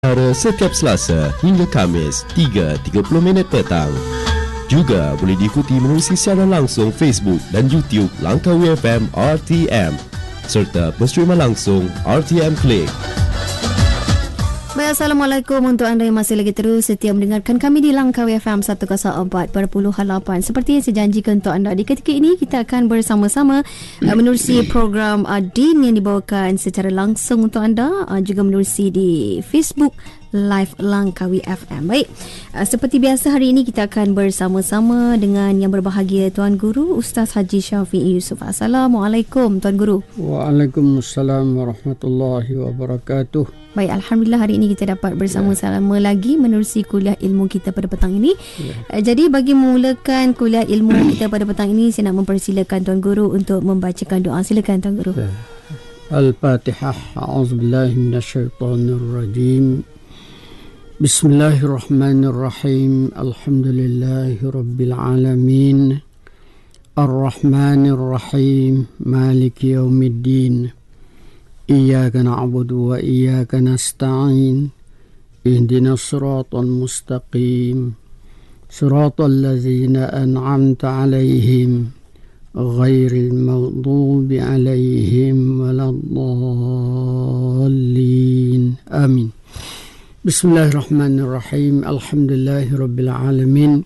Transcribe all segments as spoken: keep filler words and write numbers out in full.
Para setiap Selasa hingga Khamis tiga tiga puluh minit petang. Juga boleh diikuti melalui siaran langsung Facebook dan YouTube Langkawi F M R T M serta penstreaman langsung R T M Click. Baik, Assalamualaikum untuk anda yang masih lagi terus setia mendengarkan kami di Langkawi F M seratus empat perpuluhan lapan. Seperti yang saya janjikan untuk anda, di ketika ini kita akan bersama-sama uh, menerusi program uh, D I N yang dibawakan secara langsung untuk anda, uh, juga menerusi di Facebook Live Langkawi F M. Baik, uh, seperti biasa hari ini kita akan bersama-sama dengan yang berbahagia Tuan Guru Ustaz Haji Syafiee Yusof. Assalamualaikum Tuan Guru. Waalaikumsalam warahmatullahi wabarakatuh. Baik, Alhamdulillah hari ini kita dapat bersama-sama ya. lagi menerusi kuliah ilmu kita pada petang ini. Ya. Uh, jadi bagi memulakan kuliah ilmu kita pada petang ini, saya nak mempersilakan Tuan Guru untuk membacakan doa. Silakan Tuan Guru. Ya. Al-Fatihah. A'udzubillahi minasyaitonirrajim. Bismillahirrahmanirrahim. Alhamdulillahi rabbil alamin. Ar-Rahmanir-Rahim. Maliki yaumiddin. Iyyaka na'budu wa iyyaka nasta'in. Ihdinas siratal mustaqim. Siratal ladzina an'amta 'alaihim ghairil maghdubi 'alaihim waladdallin. Amin. Bismillahirrahmanirrahim. Alhamdulillahirabbil alamin.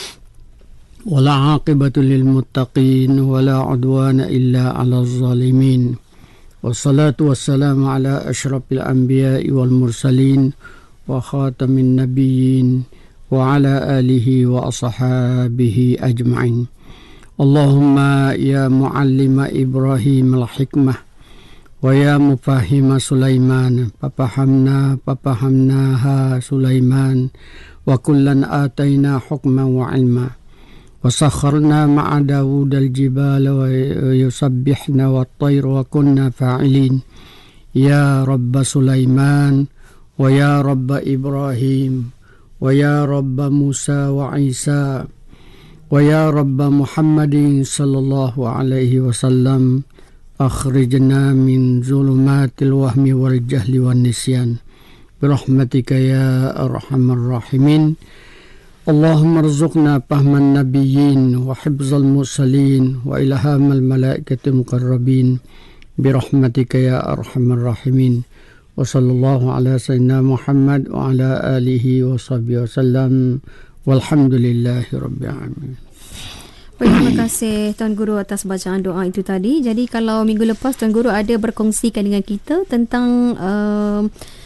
Wala 'aqibatu lil muttaqin wala 'udwana illa 'alal zalimin. Wassalatu wassalamu ala asyrafil anbiya'i wal mursalin wa khatamin nabiyyin wa ala alihi wa ashabihi ajma'in. Allahumma ya muallima Ibrahim al-hikmah wa ya mufahima Sulaiman papahamna papahamnaha Sulaiman wa kullan ataina hukman wa ilma wa sakharna ma'a Dawud al-jibala wa yusabbihna wa at-tayr wa kunna fa'ilin ya Rabba Sulaiman wa ya Rabba Ibrahim wa ya Rabba Musa wa Isa wa ya Rabba Muhammadin sallallahu alaihi wasallam. Akhrijna min zulumatil wahmi wal jahli wan nisyan birahmatika ya arhamar rahimin. Allahumma rzuqna fahman nabiyyin wa hifzal mursalin wa ilhamal malaikatil muqarrabin birahmatika ya arhamar rahimin. Wa sallallahu ala sayyidina Muhammad wa ala alihi wa sahbihi wasallam walhamdulillahi rabbil alamin. Baik, terima kasih Tuan Guru atas bacaan doa itu tadi. Jadi kalau minggu lepas Tuan Guru ada berkongsikan dengan kita tentang uh,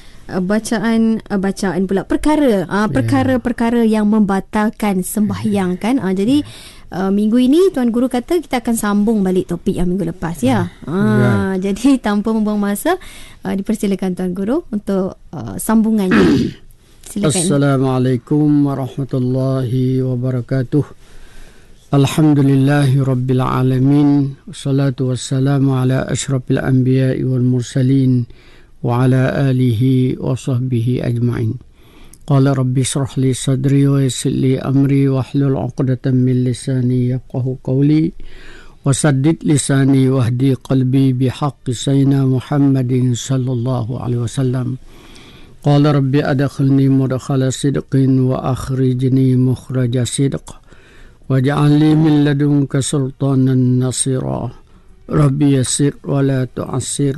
bacaan uh, bacaan pula perkara uh, perkara-perkara yang membatalkan sembahyang kan. Uh, jadi uh, minggu ini Tuan Guru kata kita akan sambung balik topik yang minggu lepas ya. Uh, ya. Jadi tanpa membuang masa, uh, dipersilakan Tuan Guru untuk uh, sambungannya. Silakan. Assalamualaikum warahmatullahi wabarakatuh. Alhamdulillahi rabbil alamin. Wassalatu wassalamu ala asyrafil anbiya'i wal mursalin wa ala alihi wa sahbihi ajma'in. Qala rabbi shrah li sadri wa yassir li amri wa hlul 'uqdatam min lisani yafqahu qawli wa saddid lisani wahdi qalbi bihaqqi sayyidina Muhammadin sallallahu alaihi wasallam. Qala rabbi adkhilni mudkhala sidqin wa akhrijni mukhraja sidq. Waj'al li min ladunka sultanan nasira. Rabbi yassir wa la tu'assir.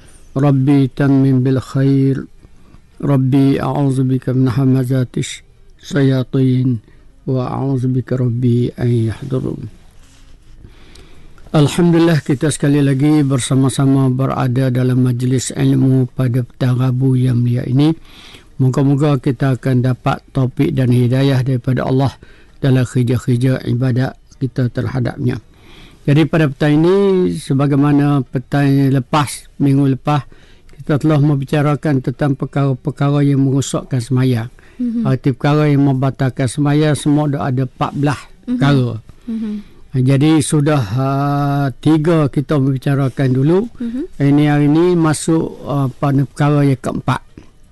Rabbi tammim bil khair. Rabbi a'udzubika min hamazatis syayatin wa a'udzubika rabbi an yahdurun. Alhamdulillah, kita sekali lagi bersama-sama berada dalam majlis ilmu pada petang Rabu yang mulia ini. Moga-moga kita akan dapat taufik dan hidayah daripada Allah dalam kerja-kerja ibadat kita terhadapnya. Jadi pada petang ini, sebagaimana petang lepas, minggu lepas, kita telah membicarakan tentang perkara-perkara yang merosakkan sembahyang. Mm-hmm. Arti perkara yang membatalkan sembahyang semua ada empat belas mm-hmm. perkara. Mm-hmm. Jadi sudah uh, tiga kita membicarakan dulu. Mm-hmm. Ini hari ini masuk uh, pada perkara yang keempat.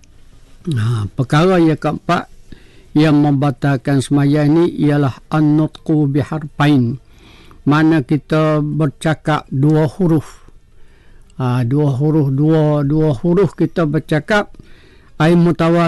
Uh, perkara yang keempat yang membatalkan sembahyang ini ialah an-nutqu biharfain. Mana kita bercakap dua huruf. Ha, dua huruf, dua dua huruf kita bercakap ay mutawa